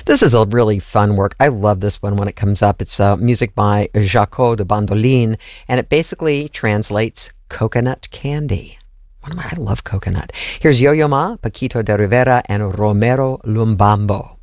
This is a really fun work. I love this one when it comes up. It's music by Jaco de Bandolin, and it basically translates coconut candy. I love coconut. Here's Yo-Yo Ma, Paquito de Rivera, and Romero Lumbambo.